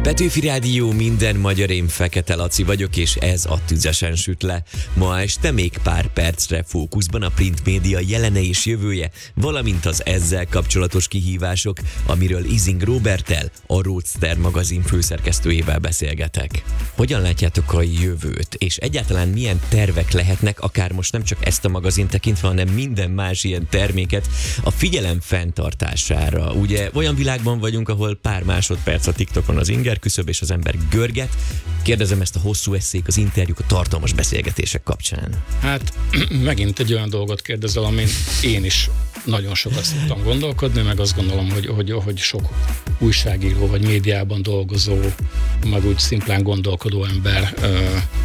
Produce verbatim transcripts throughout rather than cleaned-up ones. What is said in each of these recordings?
Petőfi Rádió, minden magyar, én Fekete Laci vagyok, és ez a Tüzesen süt le. Ma este még pár percre fókuszban a print média jelene és jövője, valamint az ezzel kapcsolatos kihívások, amiről Izing Róberttel, a Roadster magazin főszerkesztőjével beszélgetek. Hogyan látjátok a jövőt, és egyáltalán milyen tervek lehetnek, akár most nem csak ezt a magazin tekintve, hanem minden más ilyen terméket a figyelem fenntartására. Ugye olyan világban vagyunk, ahol pár másodperc a TikTokon az inger küszöb, és az ember görget. Kérdezem ezt a hosszú eszék, az interjúk, a tartalmas beszélgetések kapcsán. Hát megint egy olyan dolgot kérdezel, amin én is nagyon sokat szoktam gondolkodni, meg azt gondolom, hogy, hogy, hogy sok újságíró vagy médiában dolgozó, meg úgy szimplán gondolkodó ember ö,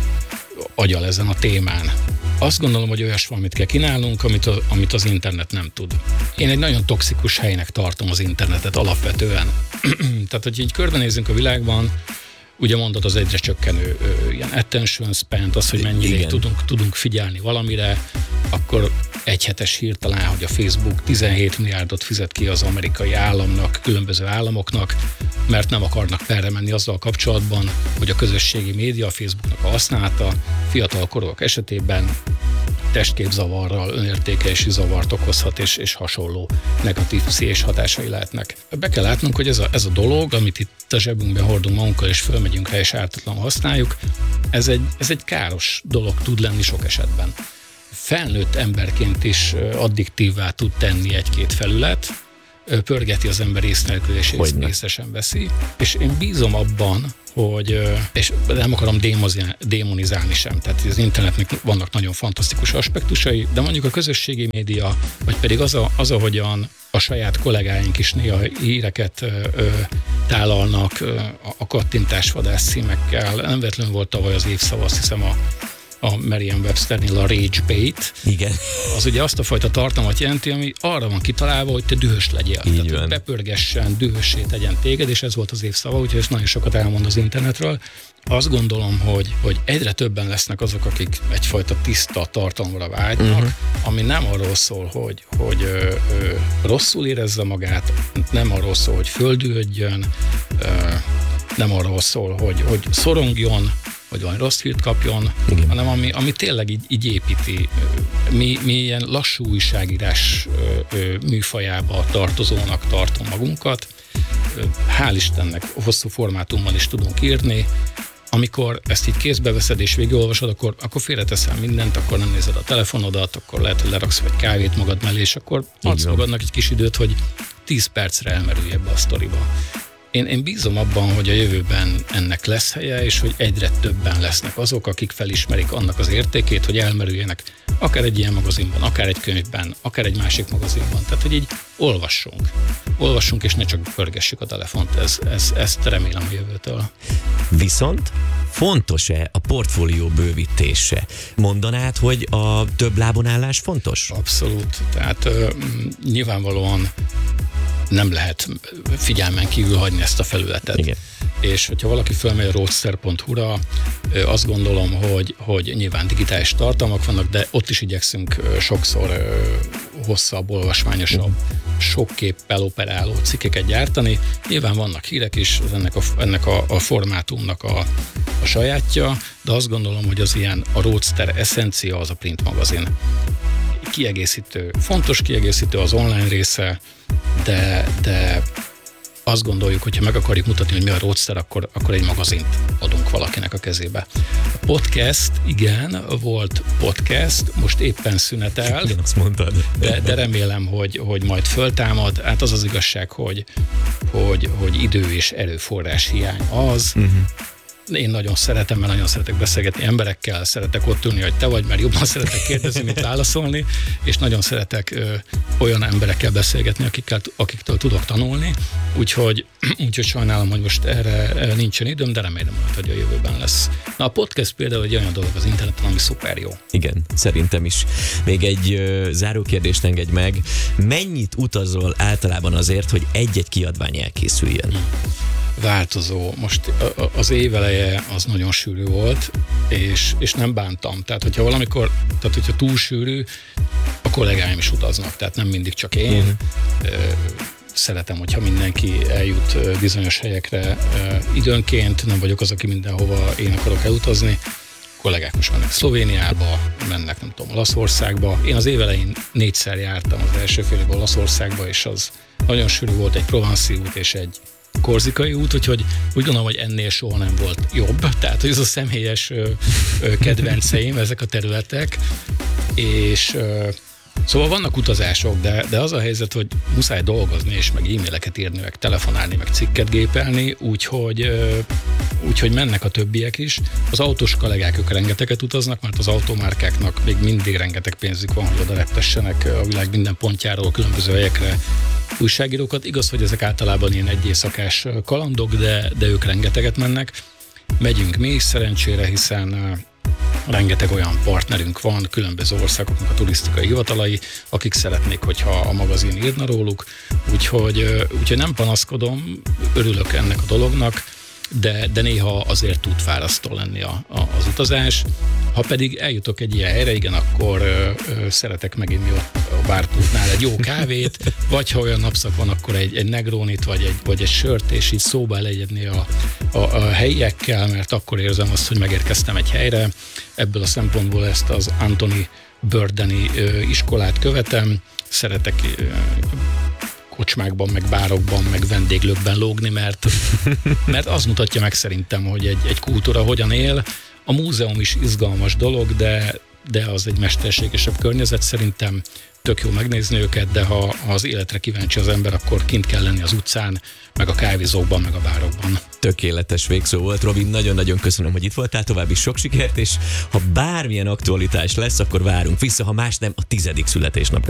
agyal ezen a témán. Azt gondolom, hogy olyas valamit kell kínálnunk, amit, a, amit az internet nem tud. Én egy nagyon toxikus helynek tartom az internetet alapvetően. Tehát, hogy így körbenézzünk a világban, ugye mondod az egyre csökkenő ö, ilyen attention span, az, hogy mennyire tudunk, tudunk figyelni valamire, akkor egy hetes hír talán, hogy a Facebook tizenhét milliárdot fizet ki az amerikai államnak, különböző államoknak, mert nem akarnak perre menni azzal kapcsolatban, hogy a közösségi média a Facebooknak a használata fiatal korúak esetében testképzavarral, önértékelési zavart okozhat, és, és hasonló negatív pszichés hatásai lehetnek. Be kell látnunk, hogy ez a, ez a dolog, amit itt a zsebünkben hordunk magunkkal, és fölmegyünk rá, és ártatlanul használjuk, ez egy, ez egy káros dolog tud lenni sok esetben. Felnőtt emberként is addiktívvá tud tenni egy-két felület, pörgeti az ember észnélkülését, és észesen veszi, és én bízom abban, hogy, és nem akarom démonizálni sem, tehát az internetnek vannak nagyon fantasztikus aspektusai, de mondjuk a közösségi média, vagy pedig az, a, az ahogyan a saját kollégáink is néha híreket ö, ö, tálalnak ö, a kattintásvadász címekkel. Nem véletlenül volt tavaly az évszava, azt hiszem a a Merriam-Websternél a rage bait. Igen. Az ugye azt a fajta tartalmat jelenti, ami arra van kitalálva, hogy te dühös legyél. Így Tehát, hogy bepörgessen, dühössé tegyen téged, és ez volt az évszava, úgyhogy ez nagyon sokat elmond az internetről. Azt gondolom, hogy, hogy egyre többen lesznek azok, akik egyfajta tiszta tartalomra vágynak, uh-huh. ami nem arról szól, hogy, hogy ö, ö, rosszul érezze magát, nem arról szól, hogy földühödjön, ö, nem arról szól, hogy, hogy szorongjon, hogy valami rossz hírt kapjon, igen. hanem ami, ami tényleg így, így építi. Mi, mi ilyen lassú újságírás műfajába tartozónak tartom magunkat. Hál' Istennek hosszú formátumban is tudunk írni. Amikor ezt így kézbe veszed és végigolvasod, akkor, akkor félreteszel mindent, akkor nem nézed a telefonodat, akkor lehet, hogy leraksz egy kávét magad mellé, és akkor adsz magadnak egy kis időt, hogy tíz percre elmerülj ebbe a sztoriba. Én, én bízom abban, hogy a jövőben ennek lesz helye, és hogy egyre többen lesznek azok, akik felismerik annak az értékét, hogy elmerüljenek akár egy ilyen magazinban, akár egy könyvben, akár egy másik magazinban. Tehát, hogy így olvassunk. Olvassunk, és ne csak pörgessük a telefont. Ez, ez, ezt remélem a jövőtől. Viszont fontos-e a portfólió bővítése? Mondanád, hogy a több lábon állás fontos? Abszolút. Tehát ö, nyilvánvalóan nem lehet figyelmen kívül hagyni ezt a felületet. Igen. És hogyha valaki felmegy a roadster pont hu-ra, azt gondolom, hogy, hogy nyilván digitális tartalmak vannak, de ott is igyekszünk sokszor hosszabb, olvasmányosabb, sok képpel operáló cikkeket gyártani. Nyilván vannak hírek is, az ennek a, ennek a, a formátumnak a, a sajátja, de azt gondolom, hogy az ilyen a Roadster eszencia az a print magazin. Kiegészítő, fontos kiegészítő az online része, de, de azt gondoljuk, hogyha meg akarjuk mutatni, hogy mi a Roadster, akkor, akkor egy magazint adunk valakinek a kezébe. A podcast, igen, volt podcast, most éppen szünetel. Igen, azt mondtad. De, de remélem, hogy, hogy majd föltámad. Hát az az igazság, hogy, hogy, hogy idő és erőforrás hiány az. Uh-huh. Én nagyon szeretem, mert nagyon szeretek beszélgetni emberekkel, szeretek ott ülni, hogy te vagy, mert jobban szeretek kérdezni, mint válaszolni, és nagyon szeretek ö, olyan emberekkel beszélgetni, akikkel, akiktől tudok tanulni, úgyhogy, úgyhogy sajnálom, hogy most erre nincsen időm, de remélem, hogy a jövőben lesz. Na, a podcast például egy olyan dolog az interneten, ami szuper jó. Igen, szerintem is. Még egy ö, záró kérdést engedj meg. Mennyit utazol általában azért, hogy egy-egy kiadvány elkészüljön? Hmm. Változó. Most az év eleje az nagyon sűrű volt, és, és nem bántam. Tehát, hogyha valamikor, tehát hogyha túl sűrű, a kollégáim is utaznak, tehát nem mindig csak én. Uh-huh. szeretem, hogyha mindenki eljut bizonyos helyekre időnként, nem vagyok az, aki mindenhova én akarok elutazni. Kollégák most mennek Szlovéniába, mennek nem tudom, Olaszországba. Én az év elején négyszer jártam az első fél évben Olaszországba, és az nagyon sűrű volt, egy provanci út és egy korzikai út, úgyhogy úgy gondolom, hogy ennél soha nem volt jobb. Tehát, hogy ez a személyes ö, ö, kedvenceim, ezek a területek, és ö, szóval vannak utazások, de, de az a helyzet, hogy muszáj dolgozni, és meg e-maileket írni, meg telefonálni, meg cikket gépelni, úgyhogy, úgyhogy mennek a többiek is. Az autós kollégák, ők rengeteget utaznak, mert az automárkáknak még mindig rengeteg pénzük van, hogy oda reptessenek a világ minden pontjáról, különböző helyekre újságírókat. Igaz, hogy ezek általában ilyen egyészakás kalandok, de, de ők rengeteget mennek. Megyünk mi is szerencsére, hiszen rengeteg olyan partnerünk van, különböző országoknak a turisztikai hivatalai, akik szeretnék, hogyha a magazin írna róluk, úgyhogy, úgyhogy nem panaszkodom, örülök ennek a dolognak, de, de néha azért tud fárasztó lenni a, a, az utazás. Ha pedig eljutok egy ilyen helyre, igen, akkor ö, ö, szeretek meginni ott a bárpultnál egy jó kávét, vagy ha olyan napszak van, akkor egy, egy negrónit, vagy egy, vagy egy sört, és így szóba elegyedni a, a, a helyiekkel, mert akkor érzem azt, hogy megérkeztem egy helyre. Ebből a szempontból ezt az Anthony Bourdain iskolát követem. Szeretek ö, kocsmákban, meg bárokban, meg vendéglőkben lógni, mert, mert az mutatja meg szerintem, hogy egy, egy kultúra hogyan él. A múzeum is izgalmas dolog, de, de az egy mesterségesebb környezet, szerintem tök jó megnézni őket, de ha, ha az életre kíváncsi az ember, akkor kint kell lenni az utcán, meg a kávézókban, meg a bárokban. Tökéletes végszó volt, Robin, nagyon-nagyon köszönöm, hogy itt voltál, további sok sikert, és ha bármilyen aktualitás lesz, akkor várunk vissza, ha más nem, a tizedik születésnapra.